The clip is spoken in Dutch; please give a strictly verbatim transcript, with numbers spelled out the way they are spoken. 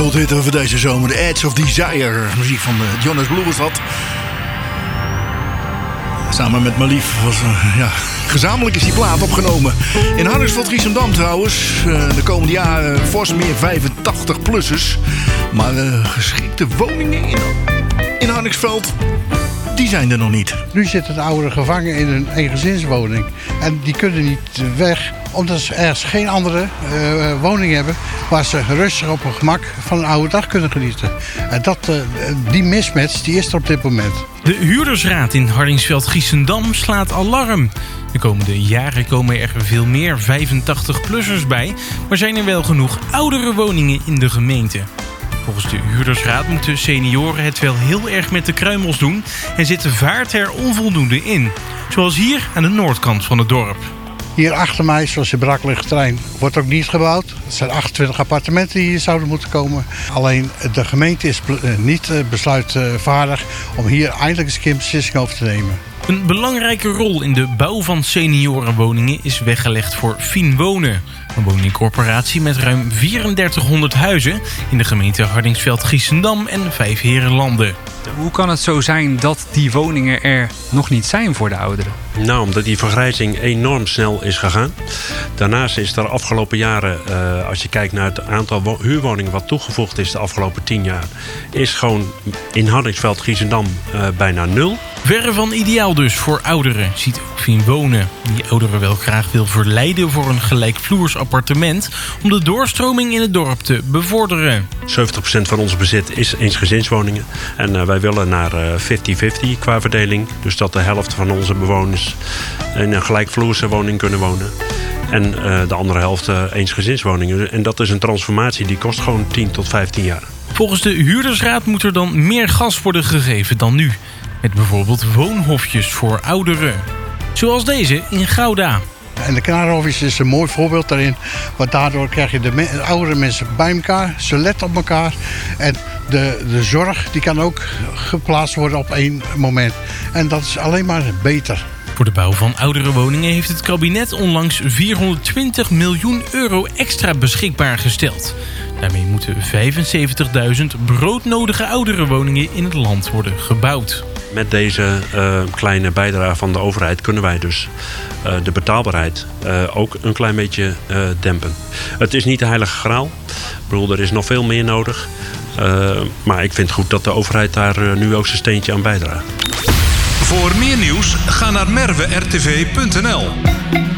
wereldhit over deze zomer. The Edge of Desire. Muziek van uh, Jonas Blue was dat. Samen met Malief was uh, ja, gezamenlijk is die plaat opgenomen. In Hardingsveld-Giessendam trouwens. Uh, de komende jaren fors meer vijfentachtig-plussers. Maar uh, geschikte woningen in, in Hardingsveld, die zijn er nog niet. Nu zitten de ouderen gevangen in een eengezinswoning. En die kunnen niet weg, omdat ze ergens geen andere uh, woning hebben waar ze rustig op hun gemak van een oude dag kunnen genieten. En dat, uh, die mismatch die is er op dit moment. De huurdersraad in Hardingsveld-Giessendam slaat alarm. De komende jaren komen er veel meer vijfentachtig-plussers bij, maar zijn er wel genoeg oudere woningen in de gemeente. Volgens de huurdersraad moeten senioren het wel heel erg met de kruimels doen en zit de vaart er onvoldoende in. Zoals hier aan de noordkant van het dorp. Hier achter mij, zoals je Brakeligterrein, wordt ook niet gebouwd. Het zijn achtentwintig appartementen die hier zouden moeten komen. Alleen de gemeente is niet besluitvaardig om hier eindelijk eens een keer een beslissing over te nemen. Een belangrijke rol in de bouw van seniorenwoningen is weggelegd voor Fienwonen. Een woningcorporatie met ruim drieëndertighonderd huizen in de gemeente Hardingsveld-Giessendam en Vijfheerenlanden. Hoe kan het zo zijn dat die woningen er nog niet zijn voor de ouderen? Nou, omdat die vergrijzing enorm snel is gegaan. Daarnaast is er afgelopen jaren, uh, als je kijkt naar het aantal wo- huurwoningen wat toegevoegd is de afgelopen tien jaar, is gewoon in Hardingsveld-Giessendam uh, bijna nul. Verre van ideaal dus voor ouderen, ziet ook Fienwonen. Die ouderen wel graag wil verleiden voor een gelijkvloers appartement om de doorstroming in het dorp te bevorderen. zeventig procent van ons bezit is eensgezinswoningen. En uh, wij willen naar uh, vijftig vijftig qua verdeling. Dus dat de helft van onze bewoners in een gelijkvloerse woning kunnen wonen. En uh, de andere helft uh, eensgezinswoningen. En dat is een transformatie die kost gewoon tien tot vijftien jaar. Volgens de huurdersraad moet er dan meer gas worden gegeven dan nu. Met bijvoorbeeld woonhofjes voor ouderen. Zoals deze in Gouda. En de Kanarenhofjes is een mooi voorbeeld daarin. Want daardoor krijg je de me- oudere mensen bij elkaar. Ze letten op elkaar. En de, de zorg die kan ook geplaatst worden op één moment. En dat is alleen maar beter. Voor de bouw van oudere woningen heeft het kabinet onlangs vierhonderdtwintig miljoen euro extra beschikbaar gesteld. Daarmee moeten vijfenzeventigduizend broodnodige oudere woningen in het land worden gebouwd. Met deze uh, kleine bijdrage van de overheid kunnen wij dus uh, de betaalbaarheid uh, ook een klein beetje uh, dempen. Het is niet de heilige graal. Ik bedoel, er is nog veel meer nodig. Uh, maar ik vind het goed dat de overheid daar uh, nu ook zijn steentje aan bijdraagt. Voor meer nieuws ga naar merwe r t v punt n l.